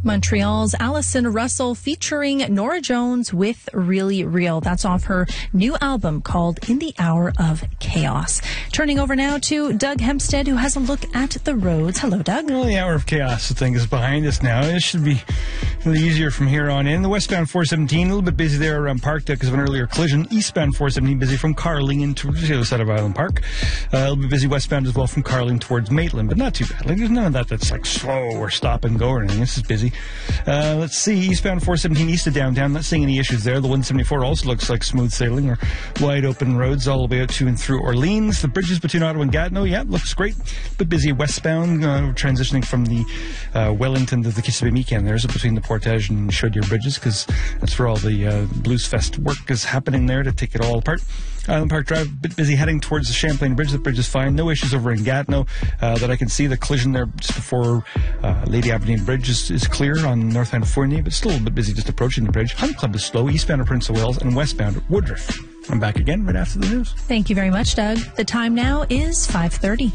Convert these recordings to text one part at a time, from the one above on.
Montreal's Alison Russell featuring Norah Jones with Really Real. That's off her new album called In the Hour of Chaos. Turning over now to Doug Hempstead, who has a look at the roads. Hello, Doug. Well, the Hour of Chaos thing is behind us now. It should be a little easier from here on in. The westbound 417, a little bit busy there around Parkdale because of an earlier collision. Eastbound 417 busy from Carling to the other side of Island Park. A little bit busy westbound as well from Carling towards Maitland, but not too bad. Like, there's none of that that's like slow or stop and go or anything. This is busy. Let's see, eastbound 417 east of downtown, not seeing any issues there. The 174 also looks like smooth sailing or wide open roads all the way out to and through Orleans. The bridges between Ottawa and Gatineau, looks great. But busy westbound, transitioning from the Wellington to the Kissimmee-Meekan. There's between the Portage and Chaudière bridges, because that's where all the Blues Fest work is happening there to take it all apart. Island Park Drive, a bit busy heading towards the Champlain Bridge. The bridge is fine. No issues over in Gatineau that I can see. The collision there just before Lady Aberdeen Bridge is clear on North End Fournier, but still a bit busy just approaching the bridge. Hunt Club is slow. Eastbound of Prince of Wales and westbound at Woodruff. I'm back again right after the news. Thank you very much, Doug. The time now is 5:30.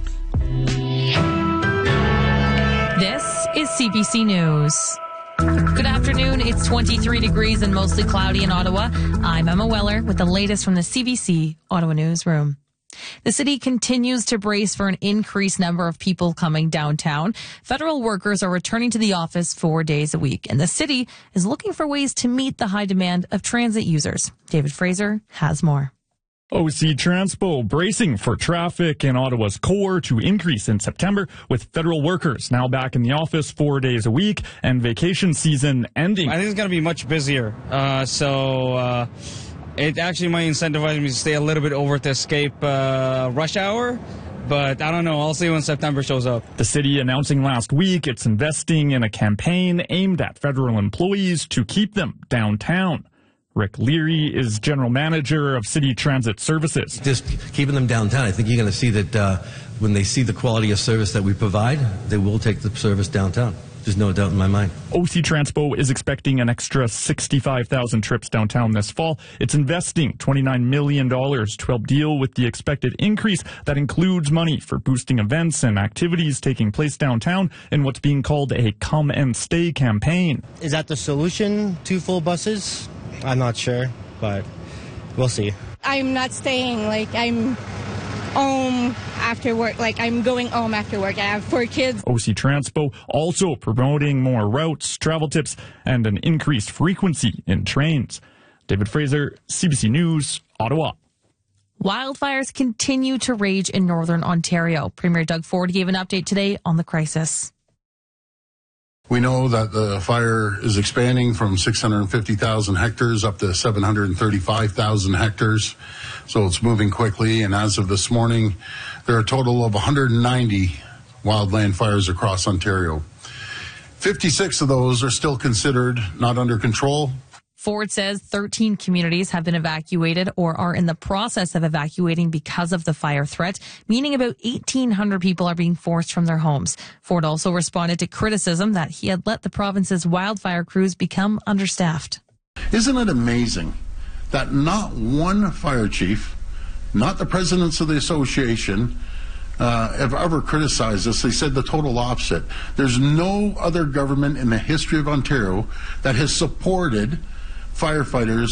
This is CBC News. Good afternoon. It's 23 degrees and mostly cloudy in Ottawa. I'm Emma Weller with the latest from the CBC Ottawa Newsroom. The city continues to brace for an increased number of people coming downtown. Federal workers are returning to the office 4 days a week, and the city is looking for ways to meet the high demand of transit users. David Fraser has more. OC Transpo bracing for traffic in Ottawa's core to increase in September, with federal workers now back in the office 4 days a week and vacation season ending. I think it's going to be much busier. It actually might incentivize me to stay a little bit over to escape rush hour. But I don't know. I'll see when September shows up. The city announcing last week it's investing in a campaign aimed at federal employees to keep them downtown. Rick Leary is general manager of City Transit Services. Just keeping them downtown, I think you're going to see that when they see the quality of service that we provide, they will take the service downtown. There's no doubt in my mind. OC Transpo is expecting an extra 65,000 trips downtown this fall. It's investing $29 million to help deal with the expected increase. That includes money for boosting events and activities taking place downtown in what's being called a come and stay campaign. Is that the solution? 2 full buses? I'm not sure, but we'll see. I'm not staying. I'm home after work. I'm going home after work. I have 4 kids. OC Transpo also promoting more routes, travel tips, and an increased frequency in trains. David Fraser, CBC News, Ottawa. Wildfires continue to rage in northern Ontario. Premier Doug Ford gave an update today on the crisis. We know that the fire is expanding from 650,000 hectares up to 735,000 hectares. So it's moving quickly. And as of this morning, there are a total of 190 wildland fires across Ontario. 56 of those are still considered not under control. Ford says 13 communities have been evacuated or are in the process of evacuating because of the fire threat, meaning about 1,800 people are being forced from their homes. Ford also responded to criticism that he had let the province's wildfire crews become understaffed. Isn't it amazing that not one fire chief, not the presidents of the association, have ever criticized us? They said the total opposite. There's no other government in the history of Ontario that has supported firefighters